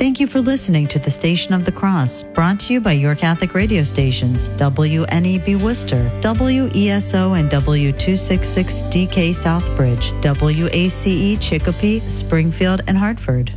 Thank you for listening to the Station of the Cross, brought to you by your Catholic radio stations, WNEB Worcester, WESO and W266DK Southbridge, WACE Chicopee, Springfield, and Hartford.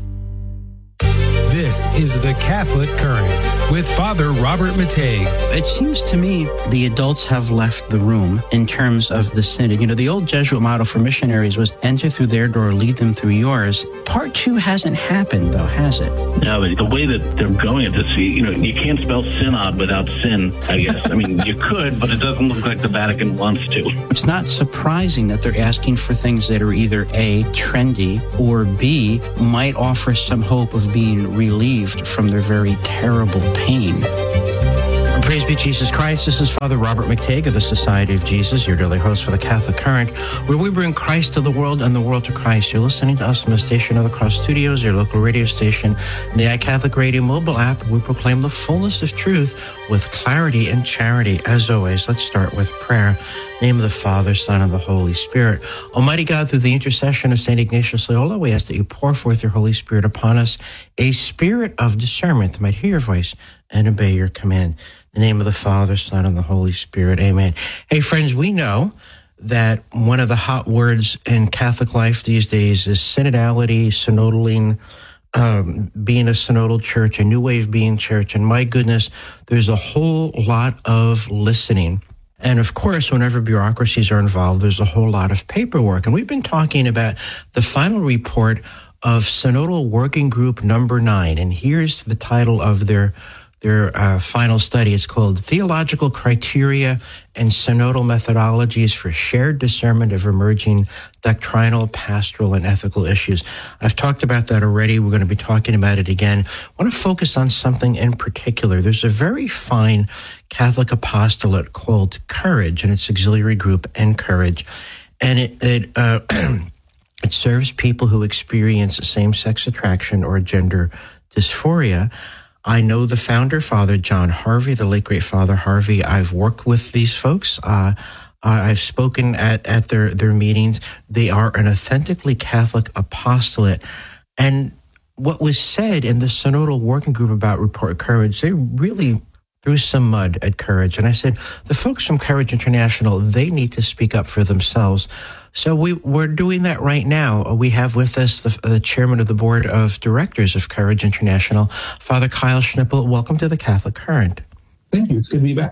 This is the Catholic Current with Father Robert Matei. It seems to me the adults have left the room in terms of the synod. You know, the old Jesuit model for missionaries was enter through their door, lead them through yours. Part 2 hasn't happened, though, has it? No, the way that they're going at this, you can't spell synod without sin, I guess. I mean, you could, but it doesn't look like the Vatican wants to. It's not surprising that they're asking for things that are either A, trendy, or B, might offer some hope of being relieved from their very terrible pain. Praise be Jesus Christ. This is Father Robert McTague of the Society of Jesus, your daily host for the Catholic Current, where we bring Christ to the world and the world to Christ. You're listening to us from the Station of the Cross Studios, your local radio station, the iCatholic Radio mobile app. We proclaim the fullness of truth with clarity and charity. As always, let's start with prayer. In the name of the Father, Son, and the Holy Spirit. Almighty God, through the intercession of St. Ignatius Loyola, we ask that you pour forth your Holy Spirit upon us, a spirit of discernment that might hear your voice and obey your command. In the name of the Father, Son, and the Holy Spirit. Amen. Hey, friends, we know that one of the hot words in Catholic life these days is synodality, synodaling, being a synodal church, a new way of being church. And my goodness, there's a whole lot of listening. And of course, whenever bureaucracies are involved, there's a whole lot of paperwork. And we've been talking about the final report of Synodal Working Group number 9. And here's the title of their final study. It's called Theological Criteria and Synodal Methodologies for Shared Discernment of Emerging Doctrinal, Pastoral, and Ethical Issues. I've talked about that already. We're going to be talking about it again. I want to focus on something in particular. There's a very fine Catholic apostolate called Courage, and its auxiliary group, Encourage. And it serves people who experience same-sex attraction or gender dysphoria. I know the founder, Father John Harvey, the late great Father Harvey. I've worked with these folks. I've spoken at their meetings. They are an authentically Catholic apostolate. And what was said in the Synodal Working Group about Report Courage, they really threw some mud at Courage. And I said, the folks from Courage International, they need to speak up for themselves. So we're doing that right now. We have with us the chairman of the board of directors of Courage International, Father Kyle Schnippel. Welcome to the Catholic Current. Thank you. It's good to be back.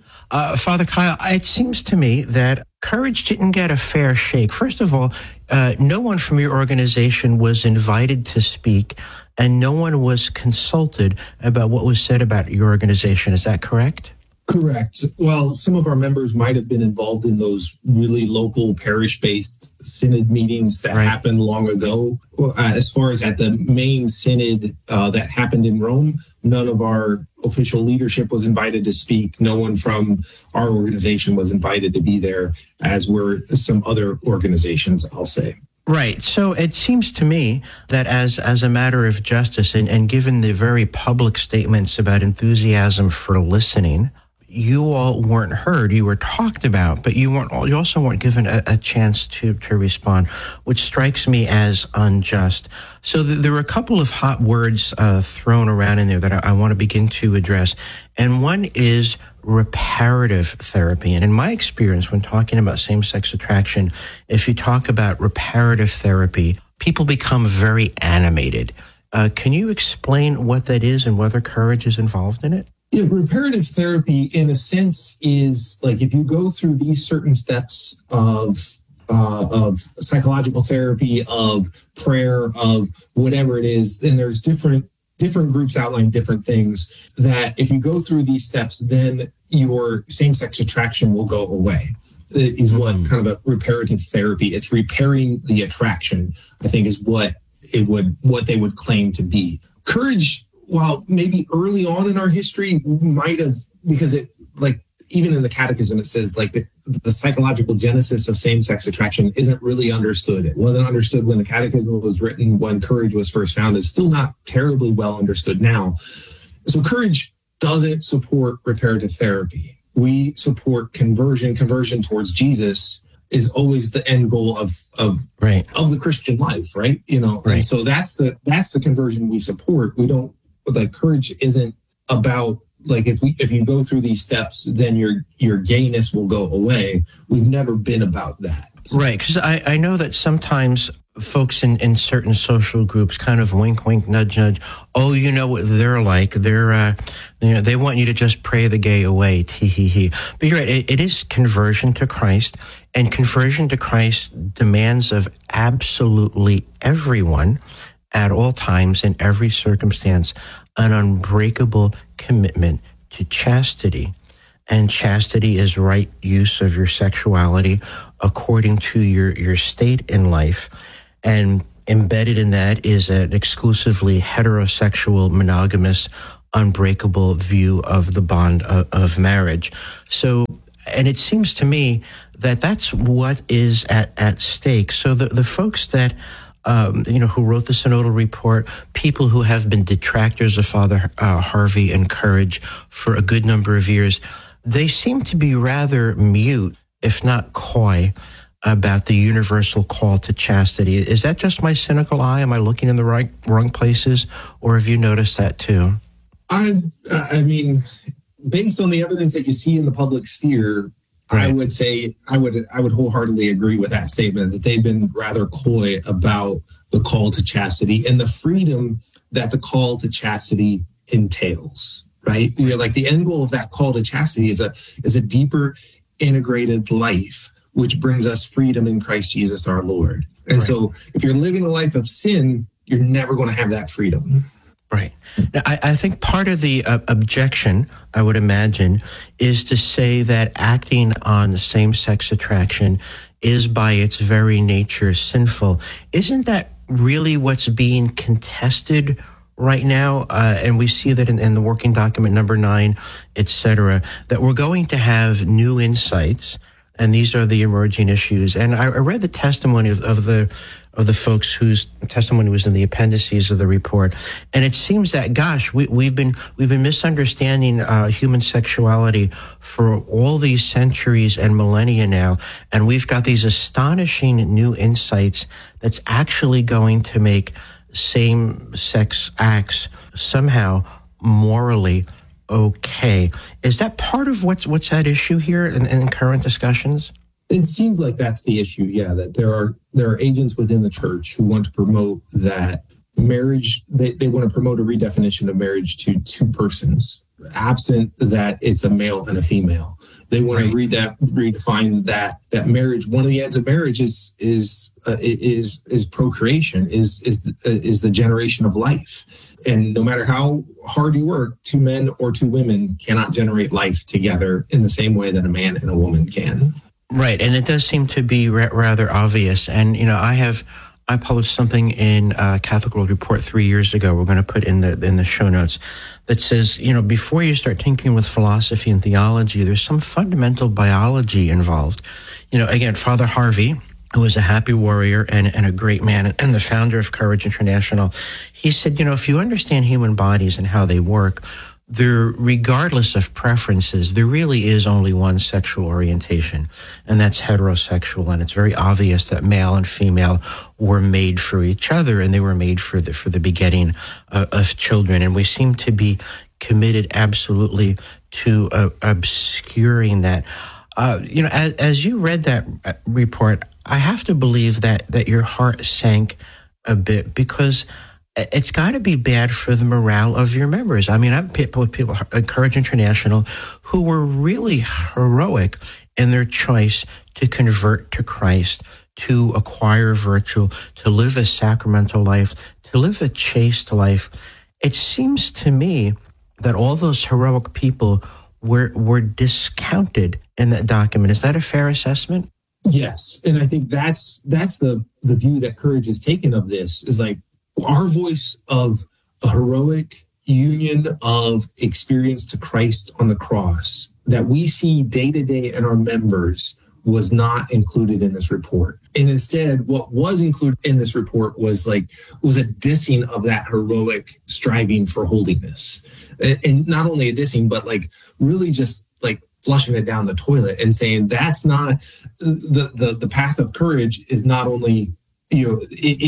Father Kyle, it seems to me that Courage didn't get a fair shake. First of all, no one from your organization was invited to speak, and no one was consulted about what was said about your organization. Is that correct? Correct. Well, some of our members might have been involved in those really local parish-based synod meetings that happened long ago. As far as at the main synod that happened in Rome, none of our official leadership was invited to speak. No one from our organization was invited to be there, as were some other organizations, I'll say. Right. So it seems to me that as a matter of justice, and given the very public statements about enthusiasm for listening, you all weren't heard. You were talked about, but you also weren't given a chance to respond, which strikes me as unjust. So there were a couple of hot words thrown around in there that I want to begin to address. And one is reparative therapy. And in my experience, when talking about same-sex attraction, if you talk about reparative therapy, people become very animated. Can you explain what that is and whether Courage is involved in it? Yeah, reparative therapy, in a sense, is like if you go through these certain steps of psychological therapy, of prayer, of whatever it is, then there's different groups outline different things that if you go through these steps, then your same-sex attraction will go away. It is what kind of a reparative therapy. It's repairing the attraction, I think, is what they would claim to be. Courage, while maybe early on in our history might have, because it, like, even in the catechism, it says like the psychological genesis of same-sex attraction isn't really understood. It wasn't understood when the catechism was written, when Courage was first founded. It's still not terribly well understood now. So Courage doesn't support reparative therapy. We support conversion towards Jesus, is always the end goal of the Christian life, right? And so that's the conversion we support. We don't, like, courage isn't about, like, if you go through these steps, then your gayness will go away. We've never been about that. Right, because I know that sometimes folks in certain social groups kind of wink, wink, nudge, nudge. Oh, you know what they're like. They're, they want you to just pray the gay away. Tee hee hee. But you're right. It is conversion to Christ, and conversion to Christ demands of absolutely everyone at all times in every circumstance an unbreakable commitment to chastity. And chastity is right use of your sexuality according to your state in life. And embedded in that is an exclusively heterosexual, monogamous, unbreakable view of the bond of marriage. So, and it seems to me that that's what is at stake. So the folks that, who wrote the Synodal Report, people who have been detractors of Father Harvey and Courage for a good number of years, they seem to be rather mute, if not coy, about the universal call to chastity. Is that just my cynical eye? Am I looking in the wrong places, or have you noticed that too? I mean, based on the evidence that you see in the public sphere, right. I would say I would wholeheartedly agree with that statement, that they've been rather coy about the call to chastity and the freedom that the call to chastity entails. Right? Like, the end goal of that call to chastity is a deeper, integrated life, which brings us freedom in Christ Jesus our Lord. And so if you're living a life of sin, you're never going to have that freedom. Right. Now, I think part of the objection, I would imagine, is to say that acting on same-sex attraction is by its very nature sinful. Isn't that really what's being contested right now? And we see that in the working document number 9, et cetera, that we're going to have new insights. And these are the emerging issues. And I read the testimony of the folks whose testimony was in the appendices of the report. And it seems that, gosh, we've been misunderstanding human sexuality for all these centuries and millennia now. And we've got these astonishing new insights that's actually going to make same-sex acts somehow morally okay. Is that part of what's at issue here in current discussions? It seems like that's the issue, yeah, that there are agents within the church who want to promote that marriage, they want to promote a redefinition of marriage to two persons, absent that it's a male and a female. They want to redefine that marriage. One of the ends of marriage is procreation, is the generation of life. And no matter how hard you work, 2 men or 2 women cannot generate life together in the same way that a man and a woman can. Right, and it does seem to be rather obvious. And I published something in Catholic World Report 3 years ago. We're going to put in the show notes that says, before you start tinkering with philosophy and theology, there's some fundamental biology involved. Again, Father Harvey, who was a happy warrior and a great man and the founder of Courage International, he said, if you understand human bodies and how they work, there, regardless of preferences, there really is only one sexual orientation, and that's heterosexual. And it's very obvious that male and female were made for each other, and they were made for the begetting of children. And we seem to be committed absolutely to obscuring that. As you read that report, I have to believe that your heart sank a bit, because it's got to be bad for the morale of your members. I mean, I'm people at Courage International who were really heroic in their choice to convert to Christ, to acquire virtue, to live a sacramental life, to live a chaste life. It seems to me that all those heroic people were discounted in that document. Is that a fair assessment? Yes. And I think that's the view that Courage has taken of this, is like, our voice of a heroic union of experience to Christ on the cross that we see day to day in our members was not included in this report. And instead, what was included in this report was a dissing of that heroic striving for holiness. And not only a dissing, but really just flushing it down the toilet and saying that's not the path of courage is not only, it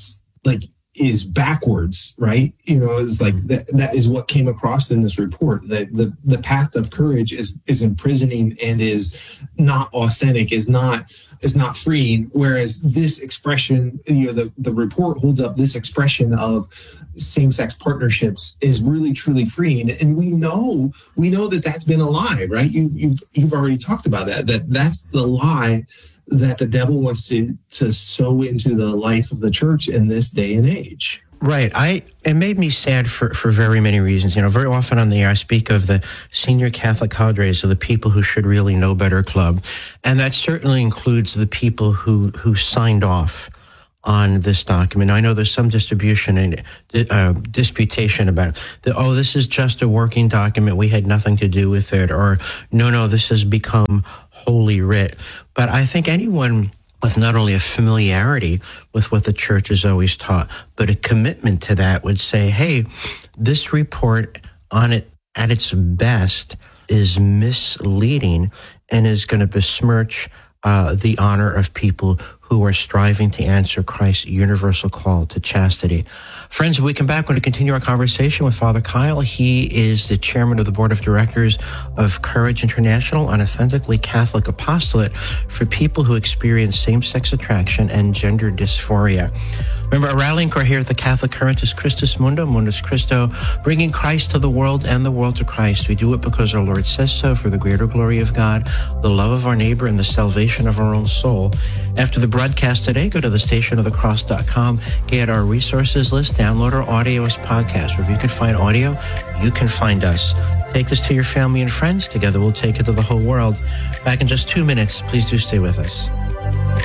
is backwards, right? It's like that is what came across in this report, that the path of courage is imprisoning and is not authentic, is not freeing. Whereas this expression, the report holds up this expression of same-sex partnerships is really truly freeing. And we know that that's been a lie, right? You've already talked about that's the lie that the devil wants to sow into the life of the church in this day and age. Right. It made me sad for very many reasons. Very often on the air I speak of the senior Catholic cadres, of the people who should really know better club. And that certainly includes the people who signed off on this document. I know there's some distribution and disputation about this is just a working document. We had nothing to do with it. Or no, this has become Holy Writ. But I think anyone with not only a familiarity with what the church has always taught, but a commitment to that would say, hey, this report at its best is misleading and is going to besmirch the honor of people who are striving to answer Christ's universal call to chastity. Friends, when we come back, we're going to continue our conversation with Father Kyle. He is the chairman of the board of directors of Courage International, an authentically Catholic apostolate for people who experience same-sex attraction and gender dysphoria. Remember, our rallying cry here at the Catholic Current is Christus Mundo, Mundus Christo, bringing Christ to the world and the world to Christ. We do it because our Lord says so, for the greater glory of God, the love of our neighbor, and the salvation of our own soul. After the broadcast today, go to thestationofthecross.com, get our resources list, download our audio as podcast. Wherever you can find audio, you can find us. Take this to your family and friends. Together we'll take it to the whole world. Back in just 2 minutes. Please do stay with us.